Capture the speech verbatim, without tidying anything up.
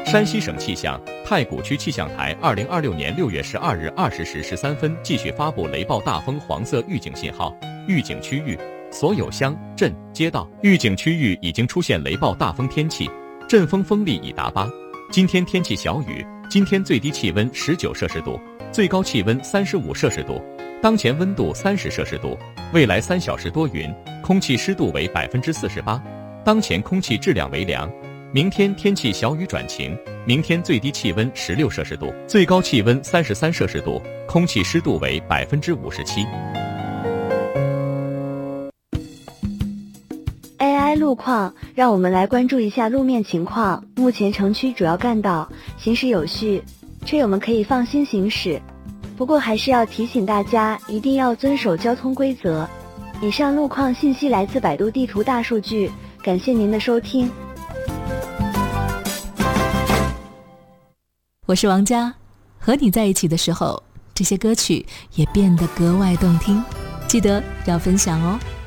山西省气象太谷区气象台二零二六年六月十二日二十时十三分继续发布雷暴大风黄色预警信号，预警区域所有乡镇街道预警区域已经出现雷暴大风天气，阵风风力已达八。今天天气小雨，今天最低气温十九摄氏度，最高气温三十五摄氏度，当前温度三十摄氏度，未来三小时多云，空气湿度为百分之四十八，当前空气质量为良。明天天气小雨转晴，明天最低气温十六摄氏度，最高气温三十三摄氏度，空气湿度为百分之五十七。 A I 路况，让我们来关注一下路面情况。目前城区主要干道行驶有序，车友们可以放心行驶。不过还是要提醒大家，一定要遵守交通规则。以上路况信息来自百度地图大数据，感谢您的收听。 我是王佳，和你在一起的时候，这些歌曲也变得格外动听，记得要分享哦。